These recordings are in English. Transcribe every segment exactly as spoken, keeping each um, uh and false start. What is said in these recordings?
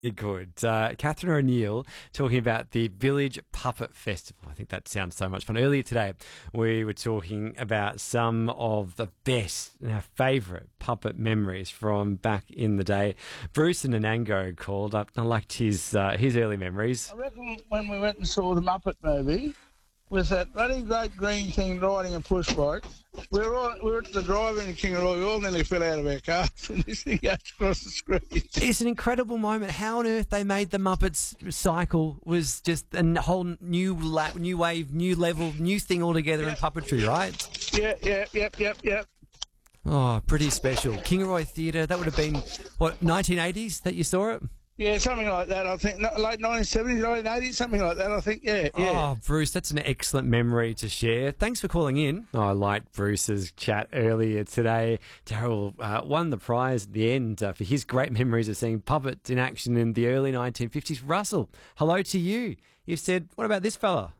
You're good. Uh, Catherine O'Neill talking about the Village Puppet Festival. I think that sounds so much fun. Earlier today, we were talking about some of the best and our favourite puppet memories from back in the day. Bruce and Anango called up. I liked his uh, his early memories. I reckon when we went and saw the Muppet movie, with that bloody great green thing riding a push bike, we were, all, we were at the drive-in in Kingaroy. We all nearly fell out of our cars and this thing goes across the screen. It's an incredible moment. How on earth they made the Muppets cycle was just a whole new la- new wave, new level, new thing altogether in puppetry, right? Yeah, yeah, yep, yep, yep. Oh, pretty special. Kingaroy Theatre, that would have been, what, nineteen eighties that you saw it? Yeah, something like that, I think. Late nineteen seventies, nineteen eighties, something like that, I think, yeah, yeah. Oh, Bruce, that's an excellent memory to share. Thanks for calling in. Oh, I liked Bruce's chat earlier today. Daryl uh, won the prize at the end uh, for his great memories of seeing puppets in action in the early nineteen fifties. Russell, hello to you. You've said, what about this fella?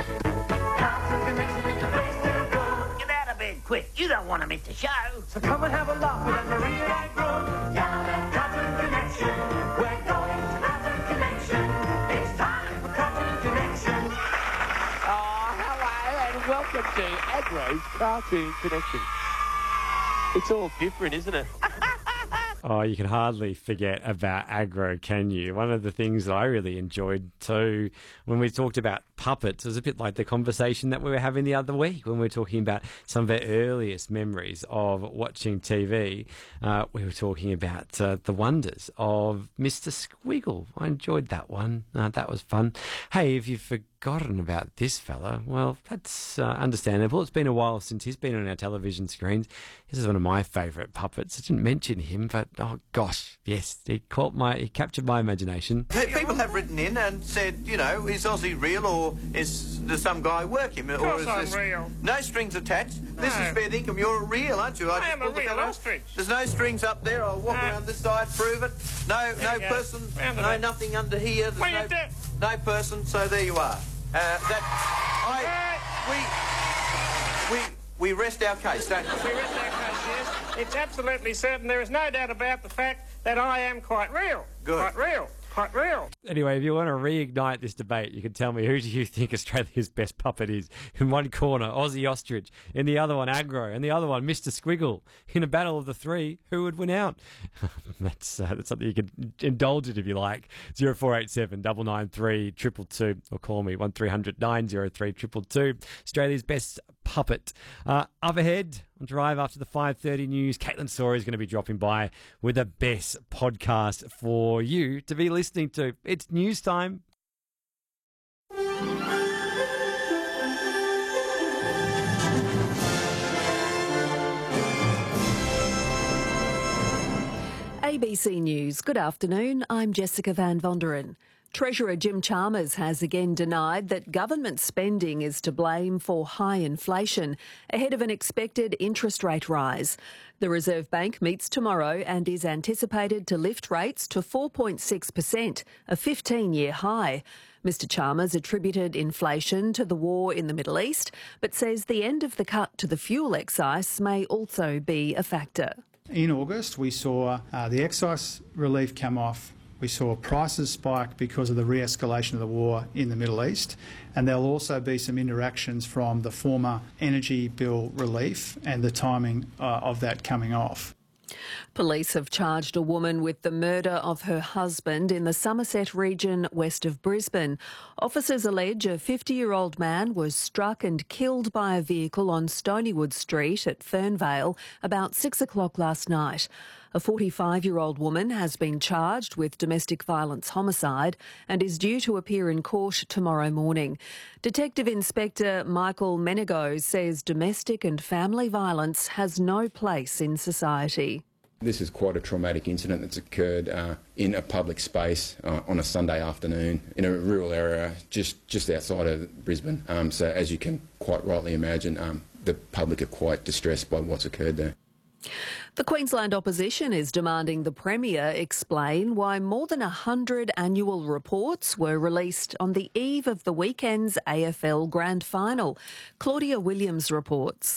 Quick, you don't want to miss the show. So come and have a laugh with us, Maria and Gro. Down at Cartoon Connection, we're going to Cartoon Connection. It's time for Cartoon Connection. Oh, hello and welcome to Agro's Cartoon Connection. It's all different, isn't it? Oh, you can hardly forget about Agro, can you? One of the things that I really enjoyed too when we talked about puppets was a bit like the conversation that we were having the other week when we were talking about some of our earliest memories of watching T V. Uh, we were talking about uh, the wonders of Mister Squiggle. I enjoyed that one. Uh, that was fun. Hey, if you've forgotten about this fella, well, that's uh, understandable. It's been a while since he's been on our television screens. This is one of my favourite puppets. I didn't mention him, but oh gosh, yes, he caught my, he captured my imagination. People have written in and said, you know, is Ozzy real or is does some guy work him? Of course or is I'm this... real. No strings attached. No. This is fair income. You're real, aren't you? I am a real ostrich. There's no strings up there. I'll walk No. around this side, prove it. No, There no you go. person, Round no about. nothing under here. There's What no, you do? no person. So there you are. Uh, that I we we we rest our case, don't we? We rest our case, yes. It's absolutely certain. There is no doubt about the fact that I am quite real. Good. Quite real. Quite real. Anyway, if you want to reignite this debate, you can tell me who do you think Australia's best puppet is? In one corner, Aussie Ostrich. In the other one, Agro. In the other one, Mister Squiggle. In a battle of the three, who would win out? that's uh, that's something you can indulge in if you like. zero four eight seven, nine nine three, two two two or call me one three hundred, nine oh three, two two two. Australia's best puppet. Uh, up ahead, on Drive after the five thirty news, Caitlin Sawyer is going to be dropping by with the best podcast for you to be listening to. It's news time. A B C News. Good afternoon. I'm Jessica Van Vonderen. Treasurer Jim Chalmers has again denied that government spending is to blame for high inflation ahead of an expected interest rate rise. The Reserve Bank meets tomorrow and is anticipated to lift rates to four point six percent, a fifteen-year high. Mister Chalmers attributed inflation to the war in the Middle East, but says the end of the cut to the fuel excise may also be a factor. In August, we saw uh, the excise relief come off. We saw prices spike because of the re-escalation of the war in the Middle East, and there'll also be some interactions from the former energy bill relief and the timing uh, of that coming off. Police have charged a woman with the murder of her husband in the Somerset region west of Brisbane. Officers allege a fifty-year-old man was struck and killed by a vehicle on Stonywood Street at Fernvale about six o'clock last night. A forty-five-year-old woman has been charged with domestic violence homicide and is due to appear in court tomorrow morning. Detective Inspector Michael Menego says domestic and family violence has no place in society. This is quite a traumatic incident that's occurred uh, in a public space uh, on a Sunday afternoon in a rural area just, just outside of Brisbane. Um, so as you can quite rightly imagine, um, the public are quite distressed by what's occurred there. The Queensland opposition is demanding the Premier explain why more than one hundred annual reports were released on the eve of the weekend's A F L Grand Final. Claudia Williams reports.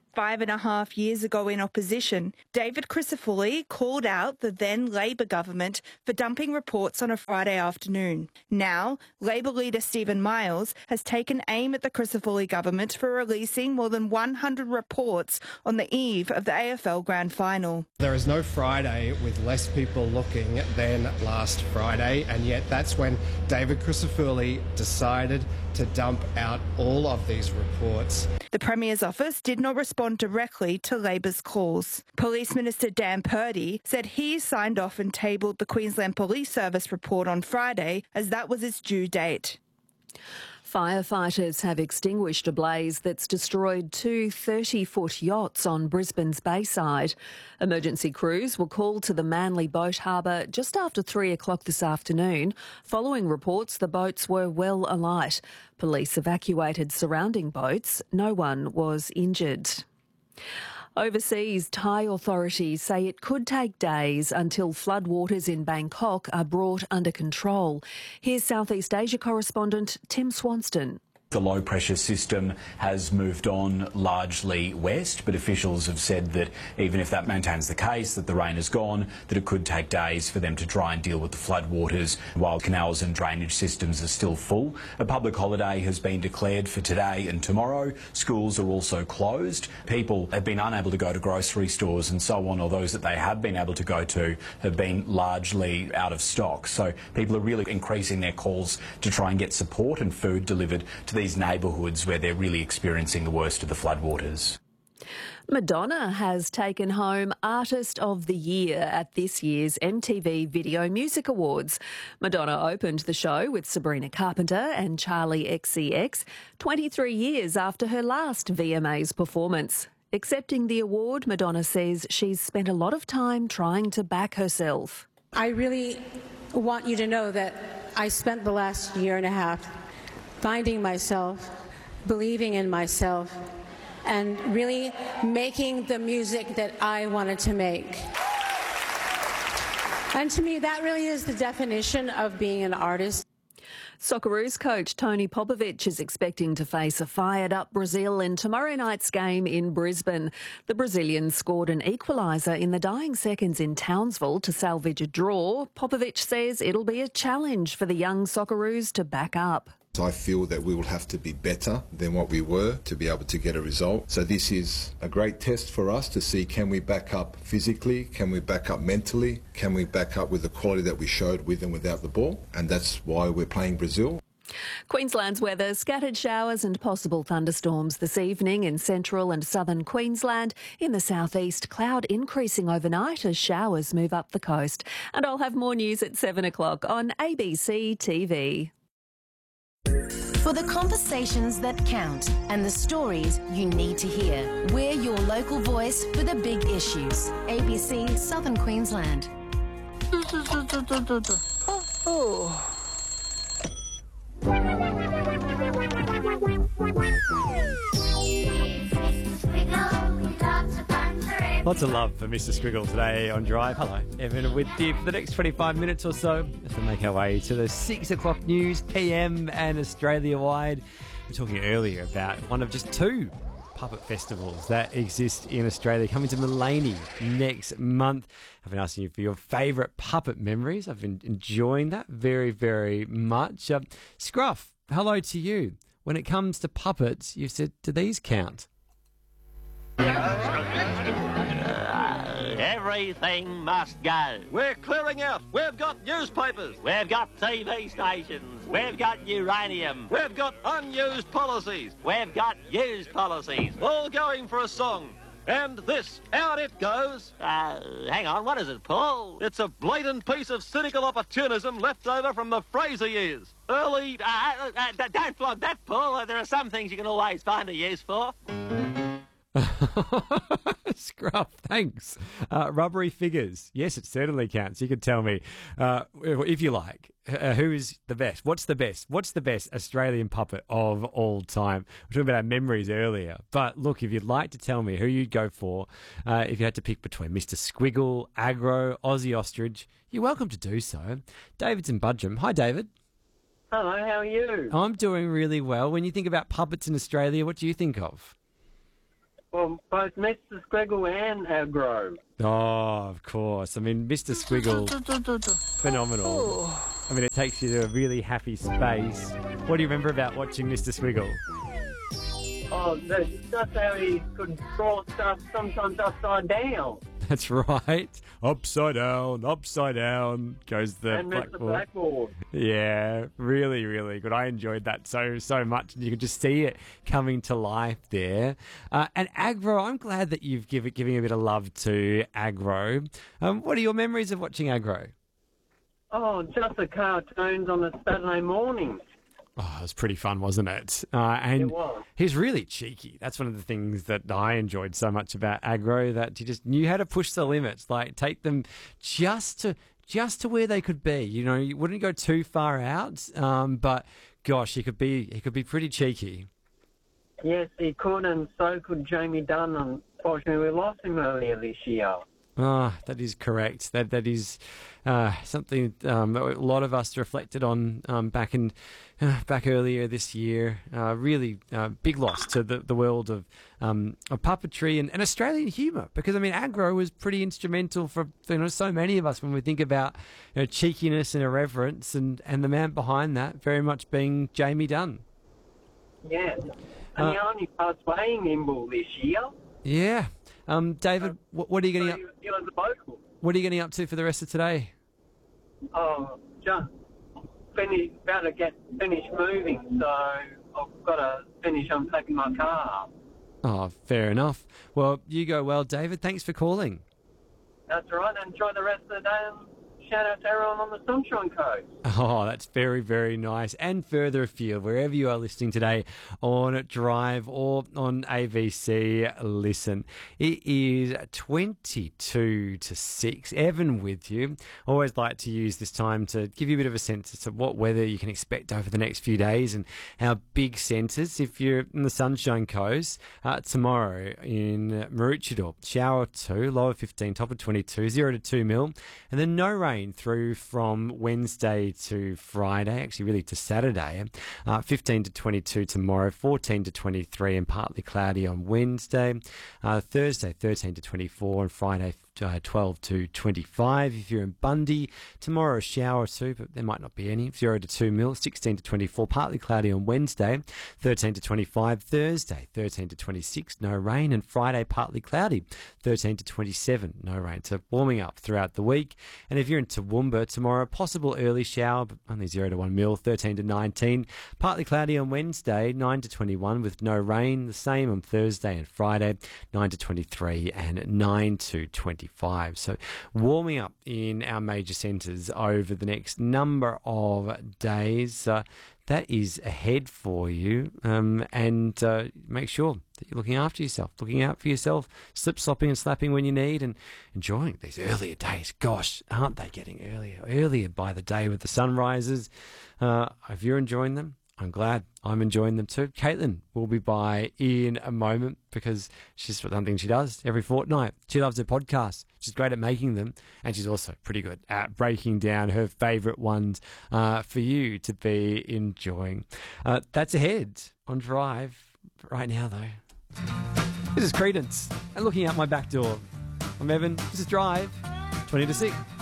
Five and a half years ago in opposition, David Crisafulli called out the then Labor government for dumping reports on a Friday afternoon. Now, Labor leader Stephen Miles has taken aim at the Crisafulli government for releasing more than one hundred reports on the eve of the A F L Grand Final. There is no Friday with less people looking than last Friday, and yet that's when David Crisafulli decided to dump out all of these reports. The Premier's office did not respond directly to Labor's calls. Police Minister Dan Purdy said he signed off and tabled the Queensland Police Service report on Friday as that was its due date. Firefighters have extinguished a blaze that's destroyed two thirty-foot yachts on Brisbane's Bayside. Emergency crews were called to the Manly Boat Harbour just after three o'clock this afternoon. Following reports, the boats were well alight. Police evacuated surrounding boats. No one was injured. Overseas, Thai authorities say it could take days until floodwaters in Bangkok are brought under control. Here's Southeast Asia correspondent Tim Swanston. The low-pressure system has moved on largely west, but officials have said that even if that maintains the case, that the rain is gone, that it could take days for them to try and deal with the floodwaters while canals and drainage systems are still full. A public holiday has been declared for today and tomorrow. Schools are also closed. People have been unable to go to grocery stores and so on, or those that they have been able to go to have been largely out of stock. So people are really increasing their calls to try and get support and food delivered to these neighbourhoods where they're really experiencing the worst of the floodwaters. Madonna has taken home Artist of the Year at this year's M T V Video Music Awards. Madonna opened the show with Sabrina Carpenter and Charlie X C X twenty-three years after her last V M As performance. Accepting the award, Madonna says she's spent a lot of time trying to back herself. I really want you to know that I spent the last year and a half finding myself, believing in myself, and really making the music that I wanted to make. And to me, that really is the definition of being an artist. Socceroos coach Tony Popovic is expecting to face a fired-up Brazil in tomorrow night's game in Brisbane. The Brazilians scored an equaliser in the dying seconds in Townsville to salvage a draw. Popovic says it'll be a challenge for the young Socceroos to back up. I feel that we will have to be better than what we were to be able to get a result. So this is a great test for us to see, can we back up physically, can we back up mentally, can we back up with the quality that we showed with and without the ball, and that's why we're playing Brazil. Queensland's weather, scattered showers and possible thunderstorms this evening in central and southern Queensland. In the southeast, cloud increasing overnight as showers move up the coast. And I'll have more news at seven o'clock on A B C T V. For the conversations that count and the stories you need to hear, we're your local voice for the big issues. A B C Southern Queensland. Oh. Lots of love for Mister Squiggle today on Drive. Hello, Evan with you for the next twenty-five minutes or so as we make our way to the six o'clock news P M and Australia-wide. We were talking earlier about one of just two puppet festivals that exist in Australia coming to Mullaney next month. I've been asking you for your favourite puppet memories. I've been enjoying that very, very much. Uh, Scruff, hello to you. When it comes to puppets, you said, do these count? Everything must go. We're clearing out. We've got newspapers. We've got T V stations. We've got uranium. We've got unused policies. We've got used policies. All going for a song. And this, out it goes. Uh, hang on, what is it, Paul? It's a blatant piece of cynical opportunism left over from the Fraser years. Early... Uh, uh, uh, don't flog that, Paul. Uh, there are some things you can always find a use for. Scruff, thanks. Uh, rubbery figures. Yes, it certainly counts. You could tell me, uh, if you like, uh, who is the best? What's the best? What's the best Australian puppet of all time? We were talking about our memories earlier. But look, if you'd like to tell me who you'd go for, uh, if you had to pick between Mister Squiggle, Agro, Aussie Ostrich, you're welcome to do so. David's in Budgem. Hi, David. Hello, how are you? I'm doing really well. When you think about puppets in Australia, what do you think of? Well, both Mister Squiggle and Agro. Oh, of course. I mean, Mister Squiggle, phenomenal. I mean, it takes you to a really happy space. What do you remember about watching Mister Squiggle? Oh, that's just how he could draw stuff sometimes upside down. That's right. Upside down, upside down goes the and Mister blackboard. Blackboard. Yeah, really, really good. I enjoyed that so, so much. You could just see it coming to life there. Uh, and Agro, I'm glad that you've given giving a bit of love to Agro. Um, what are your memories of watching Agro? Oh, just the cartoons on a Saturday morning. Oh, it was pretty fun, wasn't it? Uh, and It was. he's really cheeky. That's one of the things that I enjoyed so much about Agro, that he just knew how to push the limits, like take them just to just to where they could be. You know, you wouldn't go too far out, um, but gosh, he could be he could be pretty cheeky. Yes, he could, and so could Jamie Dunn. Unfortunately, we lost him earlier this year. Ah, that is correct. That that is uh, something um, a lot of us reflected on um, back in uh, back earlier this year. Uh, really uh, big loss to the, the world of um, of puppetry and, and Australian humour, because I mean Agro was pretty instrumental for, you know, so many of us when we think about, you know, cheekiness and irreverence, and, and the man behind that very much being Jamie Dunn. Yes, and Uh, he only passed away in Imbil this year. Yeah. Um, David, what, what are you getting So up? he, he was vocal. What are you getting up to for the rest of today? Oh, just finish, about to get finished moving, so I've got to finish unpacking my car. Oh, fair enough. Well, you go well, David. Thanks for calling. That's all right. Enjoy the rest of the day, and shout out to everyone on the Sunshine Coast. Oh, that's very, very nice. And further afield, wherever you are listening today on Drive or on A B C Listen. It is twenty-two to six. Evan with you. Always like to use this time to give you a bit of a sense as to what weather you can expect over the next few days and our big centres. If you're in the Sunshine Coast, uh, tomorrow in Maroochydore, shower two, low of fifteen, top of twenty-two, zero to two mil. And then no rain through from Wednesday to Friday, actually really to Saturday. Uh, fifteen to twenty-two tomorrow, fourteen to twenty-three and partly cloudy on Wednesday. Uh, Thursday, thirteen to twenty-four, and Friday, uh, twelve to twenty-five. If you're in Bundy, tomorrow a shower or two, but there might not be any. zero to two mil, sixteen to twenty-four, partly cloudy on Wednesday. thirteen to twenty-five, Thursday, thirteen to twenty-six, no rain. And Friday, partly cloudy, thirteen to twenty-seven, no rain. So warming up throughout the week. And if you're in Toowoomba tomorrow, possible early shower, but only zero to one mil, thirteen to nineteen. Partly cloudy on Wednesday, nine to twenty-one with no rain. The same on Thursday and Friday, nine to twenty-three and nine to twenty-five. So warming up in our major centres over the next number of days. Uh, that is ahead for you. Um, and uh, make sure that you're looking after yourself, looking out for yourself, slip-slopping and slapping when you need, and enjoying these earlier days. Gosh, aren't they getting earlier, earlier by the day with the sunrises? Uh, if you're enjoying them, I'm glad. I'm enjoying them too. Caitlin will be by in a moment because she's something she does every fortnight. She loves her podcasts. She's great at making them, and she's also pretty good at breaking down her favourite ones uh, for you to be enjoying. Uh, that's ahead on Drive. Right now, though, this is Credence and Looking Out My Back Door. I'm Evan. This is Drive, twenty to six.